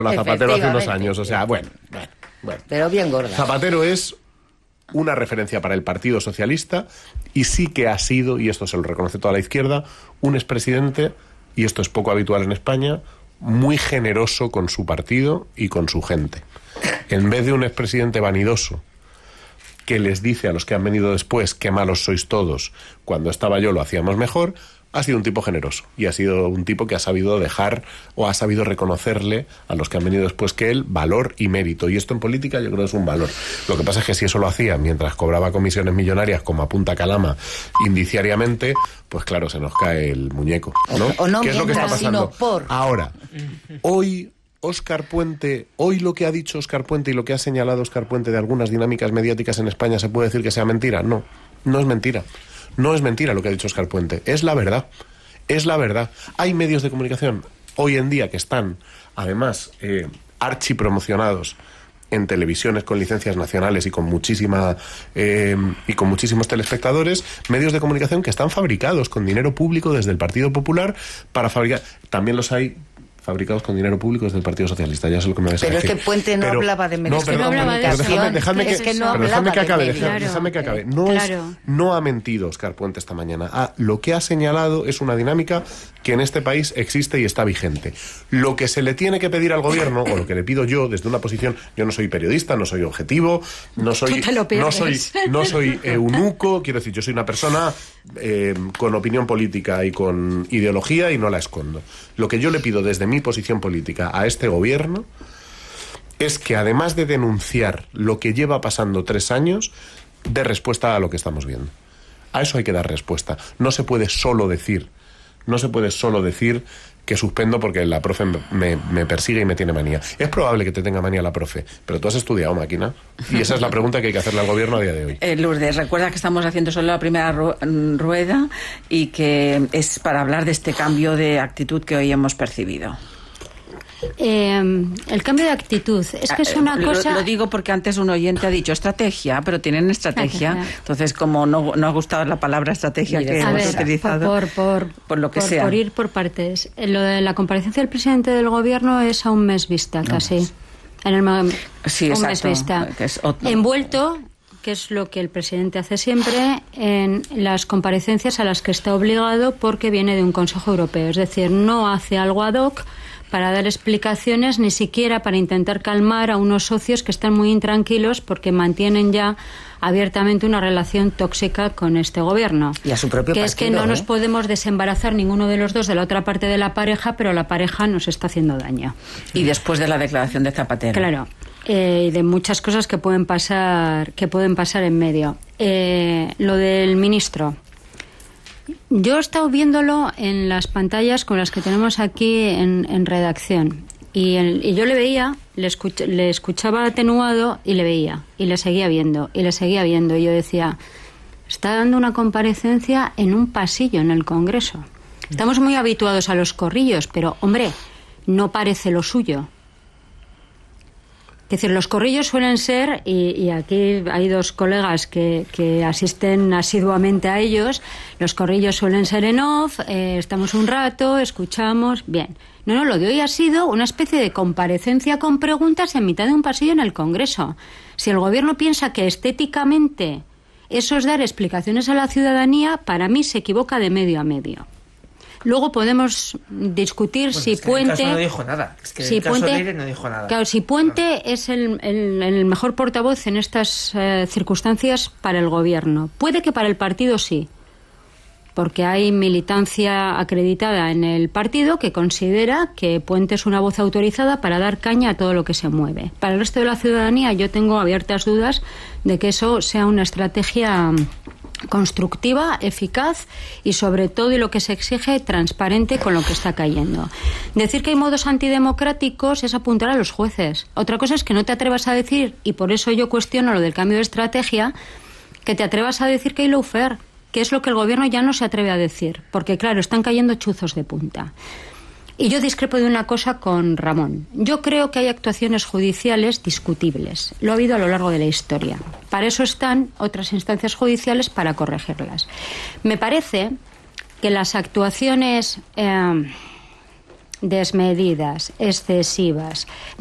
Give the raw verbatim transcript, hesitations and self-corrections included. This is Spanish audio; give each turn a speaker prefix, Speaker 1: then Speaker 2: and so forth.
Speaker 1: la Zapatero hace unos años, o sea, bueno, bueno, bueno.
Speaker 2: Pero bien gorda.
Speaker 1: Zapatero es una referencia para el Partido Socialista y sí que ha sido, y esto se lo reconoce toda la izquierda, un expresidente, y esto es poco habitual en España, muy generoso con su partido y con su gente. En vez de un expresidente vanidoso que les dice a los que han venido después qué malos sois todos, cuando estaba yo lo hacíamos mejor, ha sido un tipo generoso y ha sido un tipo que ha sabido dejar o ha sabido reconocerle a los que han venido después que él valor y mérito, y esto en política yo creo que es un valor. Lo que pasa es que si eso lo hacía mientras cobraba comisiones millonarias como apunta Calama indiciariamente, pues claro, se nos cae el muñeco, ¿no?
Speaker 2: O, o no
Speaker 1: ¿Qué es lo que está
Speaker 2: mientras,
Speaker 1: pasando?
Speaker 2: sino por.
Speaker 1: Ahora, hoy Óscar Puente, hoy lo que ha dicho Óscar Puente y lo que ha señalado Óscar Puente de algunas dinámicas mediáticas en España, ¿se puede decir que sea mentira? No, no es mentira. No es mentira lo que ha dicho Óscar Puente, es la verdad. Es la verdad. Hay medios de comunicación hoy en día que están, además, eh, archipromocionados en televisiones con licencias nacionales y con muchísima eh, y con muchísimos telespectadores, medios de comunicación que están fabricados con dinero público desde el Partido Popular para fabricar. También los hay fabricados con dinero público desde el Partido Socialista, ya sé lo que me vais a
Speaker 2: pero
Speaker 1: decir.
Speaker 2: Pero es que Puente no pero, hablaba de medios
Speaker 1: no,
Speaker 2: de comunicación.
Speaker 1: Dejadme que,
Speaker 2: es que no
Speaker 1: pero dejadme que acabe,
Speaker 2: de
Speaker 1: dejadme, dejadme que acabe. No,
Speaker 3: claro.
Speaker 1: es, no ha mentido Óscar Puente esta mañana. Ah, lo que ha señalado es una dinámica que en este país existe y está vigente. Lo que se le tiene que pedir al gobierno, o lo que le pido yo desde una posición, yo no soy periodista, no soy objetivo, no soy no soy, no soy eunuco, quiero decir, yo soy una persona eh, con opinión política y con ideología y no la escondo. Lo que yo le pido desde mi posición política a este gobierno es que, además de denunciar lo que lleva pasando tres años, dé respuesta a lo que estamos viendo. A eso hay que dar respuesta. No se puede solo decir, no se puede solo decir que suspendo porque la profe me, me persigue y me tiene manía. Es probable que te tenga manía la profe, pero tú has estudiado, máquina. Y esa es la pregunta que hay que hacerle al gobierno a día de hoy.
Speaker 4: Eh, Lourdes, recuerda que estamos haciendo solo la primera ru- rueda y que es para hablar de este cambio de actitud que hoy hemos percibido.
Speaker 3: Eh, el cambio de actitud es que es una
Speaker 4: lo,
Speaker 3: cosa.
Speaker 4: Lo digo porque antes un oyente ha dicho estrategia, pero tienen estrategia. estrategia. Entonces, como no, no ha gustado la palabra estrategia Mira, que hemos ver, utilizado,
Speaker 3: por, por,
Speaker 4: por lo que
Speaker 3: por,
Speaker 4: sea.
Speaker 3: Por ir por partes. Lo de la comparecencia del presidente del gobierno es a un mes vista, casi. No, en el
Speaker 4: sí,
Speaker 3: un
Speaker 4: exacto,
Speaker 3: mes vista.
Speaker 4: Que es otro.
Speaker 3: Envuelto, que es lo que el presidente hace siempre, en las comparecencias a las que está obligado porque viene de un Consejo Europeo. Es decir, no hace algo ad hoc para dar explicaciones, ni siquiera para intentar calmar a unos socios que están muy intranquilos porque mantienen ya abiertamente una relación tóxica con este gobierno.
Speaker 2: Y a su propio
Speaker 3: que
Speaker 2: partido,
Speaker 3: es que no
Speaker 2: ¿eh?
Speaker 3: nos podemos desembarazar ninguno de los dos de la otra parte de la pareja, pero la pareja nos está haciendo daño.
Speaker 4: Y después de la declaración de Zapatero.
Speaker 3: Claro. Eh, y de muchas cosas que pueden pasar, que pueden pasar en medio. Eh, lo del ministro. Yo he estado viéndolo en las pantallas con las que tenemos aquí en, en redacción y, el, y yo le veía, le, escuch, le escuchaba atenuado y le veía y le seguía viendo y le seguía viendo y yo decía, está dando una comparecencia en un pasillo en el Congreso. Estamos muy habituados a los corrillos, pero hombre, no parece lo suyo. Es decir, los corrillos suelen ser, y, y aquí hay dos colegas que, que asisten asiduamente a ellos, los corrillos suelen ser en off, eh, estamos un rato, escuchamos, bien. No, no, lo de hoy ha sido una especie de comparecencia con preguntas en mitad de un pasillo en el Congreso. Si el gobierno piensa que estéticamente eso es dar explicaciones a la ciudadanía, para mí se equivoca de medio a medio. Luego podemos discutir
Speaker 5: bueno,
Speaker 3: si
Speaker 5: es que
Speaker 3: Puente...
Speaker 5: En el caso no dijo nada. Es que
Speaker 3: si
Speaker 5: en el caso
Speaker 3: Puente,
Speaker 5: Leire no dijo nada.
Speaker 3: Claro, si Puente
Speaker 5: claro.
Speaker 3: es el, el, el mejor portavoz en estas eh, circunstancias para el gobierno. Puede que para el partido sí, porque hay militancia acreditada en el partido que considera que Puente es una voz autorizada para dar caña a todo lo que se mueve. Para el resto de la ciudadanía yo tengo abiertas dudas de que eso sea una estrategia constructiva, eficaz y sobre todo, y lo que se exige, transparente con lo que está cayendo. Decir que hay modos antidemocráticos es apuntar a los jueces. Otra cosa es que no te atrevas a decir, y por eso yo cuestiono lo del cambio de estrategia, que te atrevas a decir que hay lawfare, que es lo que el gobierno ya no se atreve a decir, porque claro, están cayendo chuzos de punta. Y yo discrepo de una cosa con Ramón. Yo creo que hay actuaciones judiciales discutibles. Lo ha habido a lo largo de la historia. Para eso están otras instancias judiciales para corregirlas. Me parece que las actuaciones eh, desmedidas, excesivas,